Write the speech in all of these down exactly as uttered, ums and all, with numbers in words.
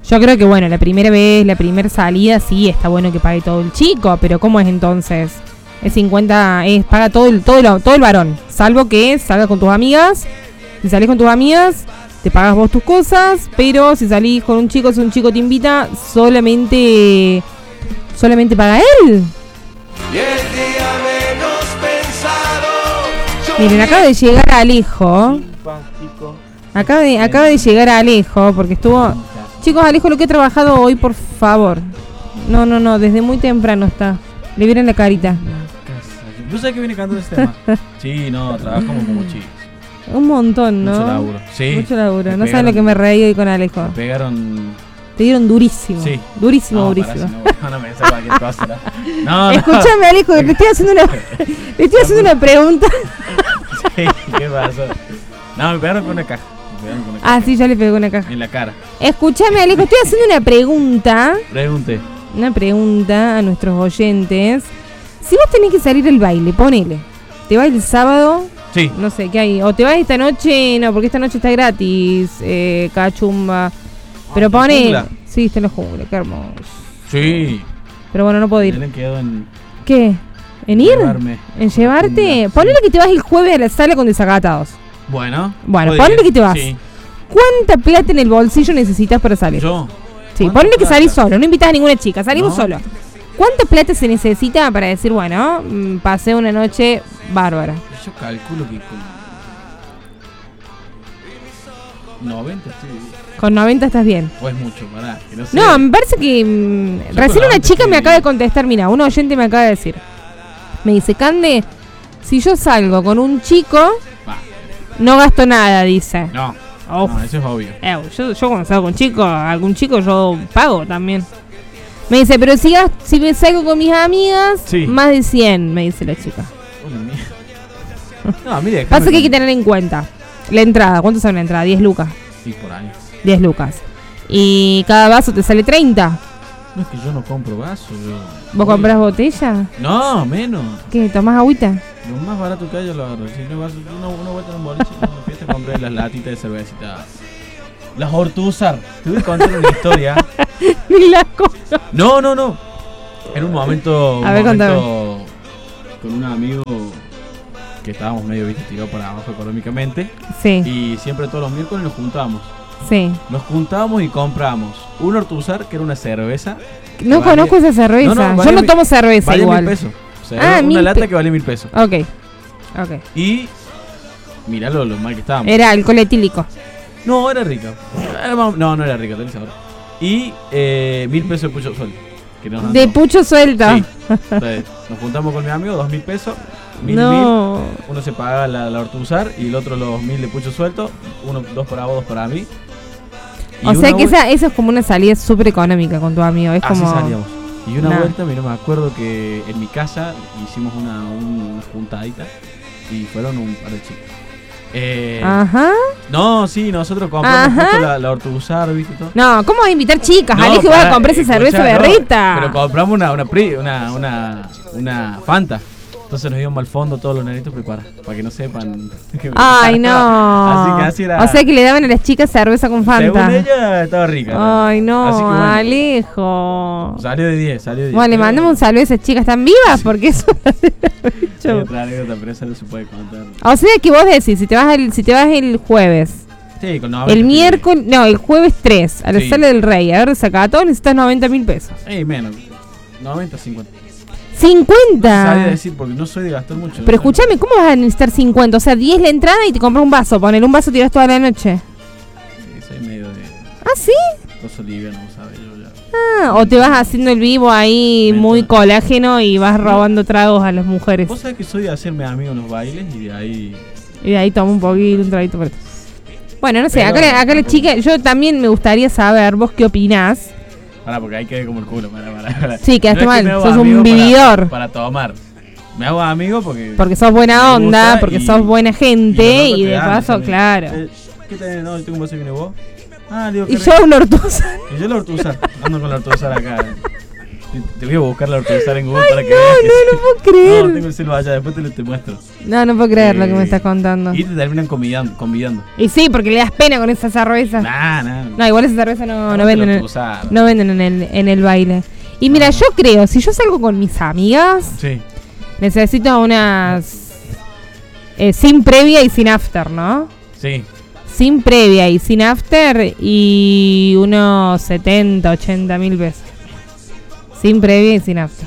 Yo creo que, bueno, la primera vez, la primera salida, sí, está bueno que pague todo el chico, pero ¿cómo es entonces? Es cincuenta, es paga todo el, todo el, todo el varón, salvo que salgas con tus amigas. Si salís con tus amigas, te pagas vos tus cosas, pero si salís con un chico, si un chico te invita, solamente, solamente paga él. Miren, acaba de llegar Alejo. Acaba de, acaba de llegar Alejo, porque estuvo... Chicos, Alejo, lo que he trabajado hoy, por favor. No, no, no, desde muy temprano está. Le vieron la carita. ¿Tú sabes que viene cantando este tema? Sí, no, trabajamos como chicos. Un montón, ¿no? Mucho laburo. Sí. Mucho laburo. Me No pegaron, saben lo que me reí hoy con Alejo. Me pegaron... Te dieron durísimo. Sí. Durísimo, no, durísimo. Para, si no, no me pensé cualquier cosa. No, no. Escúchame, Alejo, le estoy haciendo una, le estoy haciendo una pregunta. Sí, ¿qué pasó? No, me pegaron con una caja. Me pegaron con una Ah, caja. sí, ya le pegó una caja. En la cara. Escúchame, Alejo, estoy haciendo una pregunta. Pregunté. Una pregunta a nuestros oyentes. Si vos tenés que salir al baile, ponele. ¿Te vas el sábado? Sí. No sé, ¿qué hay? O te vas esta noche, no, porque esta noche está gratis, eh, cachumba. Pero Ah, pone... jungla. Sí, está en la jungla, qué hermoso. Sí. Pero bueno, no puedo ir. Me quedó en... ¿Qué? ¿En ir? Llevarme. ¿En llevarte? Jungla, Ponele sí. que te vas el jueves a la sala con desacatados. Bueno. Bueno, podría. ponele que te vas. Sí. ¿Cuánta plata en el bolsillo necesitas para salir? Yo. Sí, ¿Cuánta ponele que plata? salís solo, no invitas a ninguna chica, salimos No. solo. ¿Cuánta plata se necesita para decir, bueno, mm, pasé una noche bárbara? Yo calculo que con... noventa estoy bien. Con noventa estás bien. O es mucho, pará. Que no, sé. No, me parece que mm, Yo recién con una noventa chica estoy me acaba de bien. contestar, mira, un oyente me acaba de decir. Me dice, Cande, si yo salgo con un chico, Va. no gasto nada, dice. No. Uf. No, eso es obvio. Eh, yo, yo cuando salgo con chico, algún chico yo pago también. Me dice, pero si, gas- si me salgo con mis amigas, Sí. más de cien, me dice la chica. Uy, mierda. No, mire, Pasa que hay que tener en cuenta la entrada. ¿Cuánto sale la entrada? diez lucas. Sí, por año. diez lucas. Y cada vaso te sale treinta. No es que yo no compro vasos. Yo... ¿Vos compras botella? No, menos. ¿Qué? ¿Tomás agüita? Lo más barato que hay yo lo agarro. Si no vas una, una vuelta en un boliche, en una fiesta, compré las latitas de cervecita. Las Hortuzar. Te voy a contar una historia. Ni la cosa. No, no, no. Era un momento, un A ver, momento con un amigo que estábamos medio, viste, tirados para abajo económicamente. Sí, Y siempre todos los miércoles nos juntábamos. sí. Nos juntábamos y compramos un Hortuzar, que era una cerveza. No Vale. conozco esa cerveza. No, no, Yo vale no mi- tomo cerveza Vale igual. mil pesos. O sea, Ah, era mil una lata pe- que vale mil pesos. Ok. Ok. Y mirá lo, lo mal que estábamos. Era alcohol etílico. No, era rica. Era más- No, no era rica, tenés sabor. Y eh, mil pesos de pucho sueldo. Que nos De mandó. pucho suelto. Sí. Entonces, nos juntamos con mi amigo, dos mil pesos. Mil, No. mil. Uno se paga la, la Hortuzar y el otro los mil de pucho suelto. Uno, dos para vos, dos para mí. Y O una sea que vuel- esa, esa es como una salida súper económica con tu amigo. Es Así como. salíamos. Y una Nah. vuelta, mira, me acuerdo que en mi casa hicimos una, un- una juntadita y fueron un par de chicos. Eh, Ajá. no, sí, nosotros compramos Ajá. justo la, la Hortuzar, ¿viste? Y todo. No, ¿cómo vas a invitar chicas? No, Alejo, vas pará, a comprar esa escuchá, cerveza no, berrita. Pero compramos una, una, pri- una, una, una Fanta. Entonces nos íbamos al fondo todos los nenitos preparados. Para que no sepan. que- Ay, no. Así que así era. O sea que le daban a las chicas cerveza con Fanta. Según ella estaba rica. Ay, no, Así que bueno, Alejo. salió de diez, salió de diez. Bueno, le Pero- mandamos un saludo a esas chicas, ¿están vivas? Porque eso. Hay otra anécdota, pero esa no se puede contar. O sea que vos decís, si te vas el, si te vas el jueves, Sí, con noventa. el miércoles, no, el jueves tres, a la Sí. sala del Rey, a ver, sacatón, necesitas noventa mil pesos. Eh, menos. noventa, cincuenta. cincuenta. Sabía decir porque no soy de gastar mucho. Pero escúchame, ¿cómo vas a necesitar cincuenta? O sea, diez la entrada y te compras un vaso. Poner un vaso tiras toda la noche. Sí, soy medio de ¿Ah, sí? cosa liviano, ¿sabes? Yo ya. Ah, o te vas haciendo el vivo ahí Me muy entra. colágeno y vas robando tragos a las mujeres. Vos sabés que soy de hacerme amigo en los bailes y de ahí. Y de ahí toma un poquito, un traguito. por- Bueno, no sé, Pero acá, la- acá la tampoco. chica, yo también me gustaría saber, vos qué opinás. Pará, porque ahí quedé como el culo. Pará, pará, pará. Sí, quedaste No es que mal, me hago sos un amigo para- vividor. Para, tomar. Me hago amigo porque. Porque sos buena Me onda, gusta porque y- sos buena gente y los y, locos te de dan paso, también. claro. Eh, ¿Qué tenés? No, yo tengo un vaso que viene vos. Ah, digo, Y qué yo rico. un ortuza. Y yo la Hortuzar. Ando con la Hortuzar acá. eh. Te, te voy a buscar la ortosar en Google Ay, para que no, veas que no, sí. no puedo creer. No, tengo el celular allá, después te lo te muestro. No, no puedo creer lo que me Eh, estás contando. Y te terminan convidando. convidando. Y sí, porque le das pena con esa cerveza. Nah, nah. No, igual esa cerveza no, no te venden, lo en, usar. no venden en el, en el baile. Y mira, Ajá. yo creo, si yo salgo con mis amigas, Sí. necesito unas eh, sin previa y sin after, ¿no? Sí. Sin previa y sin after y unos setenta, ochenta mil pesos. Sin previa y sin after.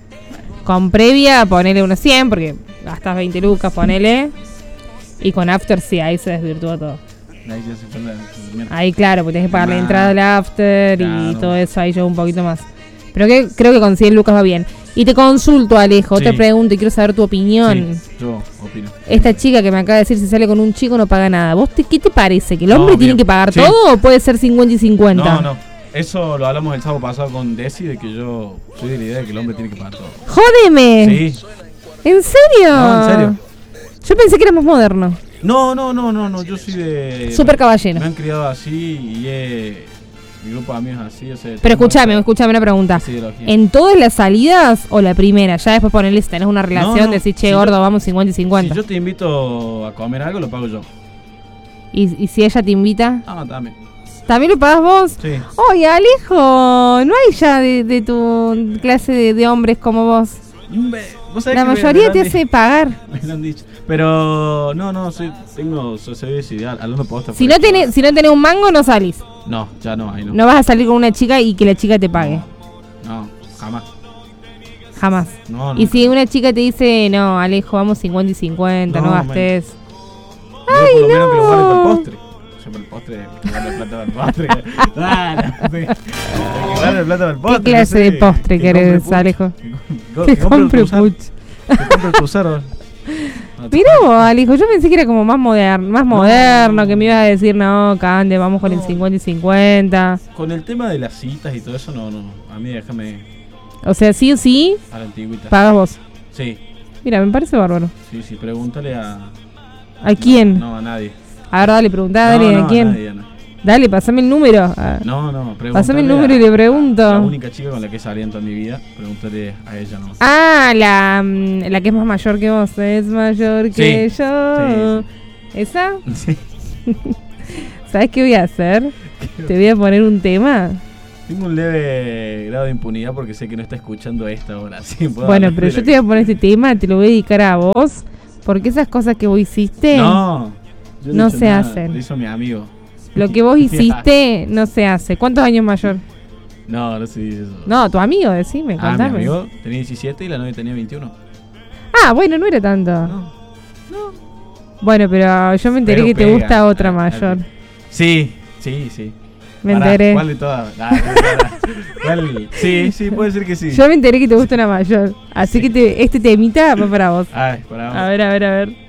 Con previa ponele unos cien porque gastas veinte lucas, ponele. Y con after sí, ahí se desvirtúa todo. Ahí ya se fue la mierda. Ahí claro, porque tenés que pagar la Ah, entrada del after y claro. todo eso, ahí yo un poquito más. Pero que, creo que con cien lucas va bien. Y te consulto, Alejo, Sí. te pregunto y quiero saber tu opinión. Sí, yo opino. Esta chica que me acaba de decir si sale con un chico no paga nada. ¿Vos te, qué te parece? ¿Que el hombre No, tiene bien. que pagar Sí. todo o puede ser cincuenta y cincuenta? No, no. Eso lo hablamos el sábado pasado con Desi, de que yo soy de la idea de que el hombre tiene que pagar todo. ¡Jódeme! Sí. ¿En serio? No, en serio. Yo pensé que era más moderno. No, no, no, no, no. Yo soy de. Súper caballero. Me han criado así y he. Mi grupo de amigos así, o sea. Pero tengo escúchame, esa- escúchame una pregunta. esa ideología. ¿En todas las salidas o la primera? Ya después ponerle si tenés una relación, no, decís, che, si gordo, yo- vamos cincuenta y cincuenta. Si yo te invito a comer algo, lo pago yo. ¿Y, ¿Y si ella te invita? Ah, también. ¿También lo pagas vos? Sí. Oye, Alejo, no hay ya de, de tu clase de, de hombres como vos. Me- ¿vos sabés La que me- mayoría me lo te han hace di- pagar. Me lo han dicho. Pero no, no, soy, tengo, soy, soy ideal, hablando posta. Si por no, eso. tenés, si no tenés un mango, no salís. No, ya no, ahí no. No vas a salir con una chica y que la chica te pague. No, jamás. Jamás. No, Y si una chica te dice, no, Alejo, vamos cincuenta y cincuenta, no, No, gastes. Yo por lo menos que lo guarde no. para el postre. Yo para el postre, que guarde plata para el postre. Ah, no, sí. Que guarde plata para el postre. ¿Qué clase no sé, de postre que querés, compre puch. Alejo? Que, Que compre el Tuzar, puch. Que compre el Tuzar, ¿o? No, Mirá vos, Alejo, yo pensé que era como más moderno, más No. moderno, que me ibas a decir, no, Cande, vamos con el No. cincuenta y cincuenta. Con el tema de las citas y todo eso, no, no. A mí déjame O sea, sí o sí, a la antigüita. pagas vos. Sí, Mira, me parece bárbaro. sí, sí. Pregúntale a. ¿A quién? No, a nadie. A ver, dale, preguntá, dale, no, no, ¿a quién? nadie, a nadie. Dale, pasame el número. Ah, No, no, pregúntale. Pasame el número a- y le pregunto. La única chica con la que salí en toda mi vida, pregúntale a ella, ¿no? Ah, la, mm, la que es más mayor que vos. Es mayor que Sí, yo. sí, ¿Esa? Sí. ¿Sabes qué voy a hacer? Te voy a poner un tema. Tengo un leve grado de impunidad porque sé que no está escuchando esta hora. Sí, puedo Bueno, hablar pero de yo la te voy a poner este tema, te lo voy a dedicar a vos. Porque esas cosas que vos hiciste, No, yo no he hecho se nada, hacen. Lo hizo mi amigo. lo que vos hiciste, no se hace. ¿Cuántos años mayor? No, no se dice eso. No, tu amigo, decime, Ah, mi contame. amigo tenía diecisiete y la novia tenía veintiuno. Ah, bueno, no era tanto. No. Bueno, pero yo me enteré Pero que te pega. gusta otra Ah, mayor. Sí, sí, sí. Me Pará, enteré. ¿Cuál de todas? Ah, pará. ¿Cuál? Sí, sí, puede ser que sí. Yo me enteré que te gusta una mayor. Así que te- este temita va para vos. Ay, pará. A ver, a ver, a ver.